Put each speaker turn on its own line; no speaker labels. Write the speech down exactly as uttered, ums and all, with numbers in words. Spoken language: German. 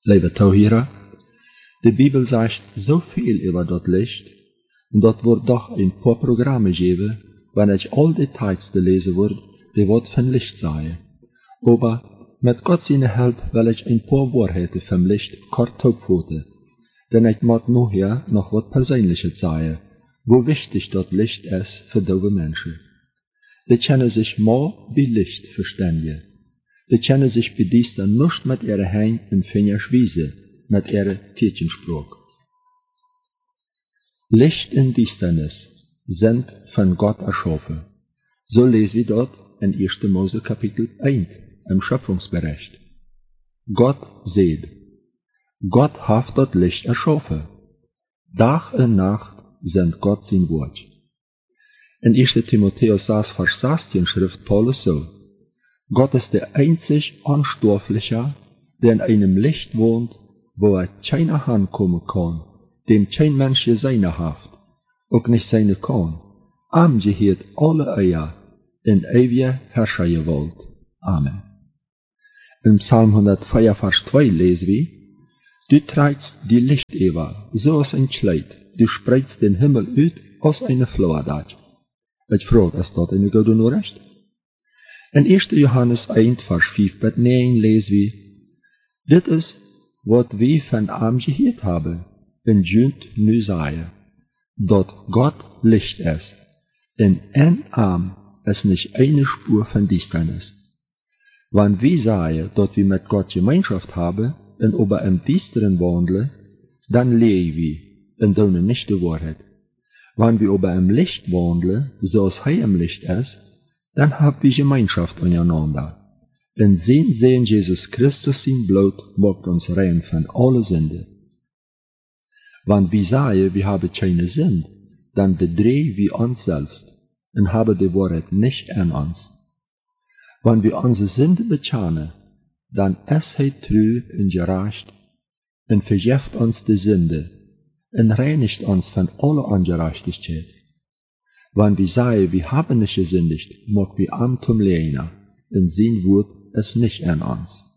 Liebe Zuhörer, die Bibel sagt so viel über das Licht, und dort wird doch ein paar Programme geben, wenn ich all die Texte lesen würde, die wird von Licht sein. Aber mit Gott seine Hilfe will ich ein paar Wahrheiten vom Licht kort aufholen, denn ich muss nachher noch was Persönliches sagen, wo wichtig das Licht ist für doofe Menschen. Die können sich mal wie Licht verständigen. Die können sich bediensten nicht mit ihrer Hand und Finger schwießen, mit ihrer Tietchenspruch. Licht und Düsternis sind von Gott erschaffen. So lesen wir dort in erster Mose Kapitel eins im Schöpfungsbericht. Gott sieht. Gott hat das Licht erschaffen. Tag und Nacht sind Gott sein Wort. In erster Timotheus sechs, Vers sechzehn schrift Paulus so: Gott ist der einzig Unstoffliche, der in einem Licht wohnt, wo er keiner herankommen kann, dem kein Mensch seine Haft, auch nicht seine kann. Am gehört alle Eier in ewige Herrschergewalt. Amen. Im Psalm hundertvier, Vers zwei lesen wir: Du trägst die Lichtewer, so als ein Kleid, du spreizst den Himmel aus aus einer Flauerdach. Ich frage, ist das eine gute Nachricht? In erster Johannes eins, Vers fünf bis neun lesen wir: Dit ist, was wir von ihm gehört haben, und jünt nu sagen, dass Gott Licht ist, und in ihm ist nicht eine Spur von Düsternis. Wenn wir sagen, dass wir mit Gott Gemeinschaft haben und über im Düsteren wandeln, dann leben wir und tun nicht die Wahrheit. Wenn wir über im Licht wandeln, so als er im Licht ist, dann haben wir Gemeinschaft untereinander. Und sehen sehen Jesus Christus sein Blut macht uns rein von alle Sünde. Wenn wir sagen, wir haben keine Sünde, dann bedrehen wir uns selbst und haben die Wahrheit nicht in uns. Wenn wir unsere Sünde bekennen, dann ist er treu und gerecht und vergibt uns die Sünde und reinigt uns von aller Ungerechtigkeit. Wenn wir sagen, wir haben nicht gesündigt, mag wir am zum Lehner, und sein Wort ist nicht in uns.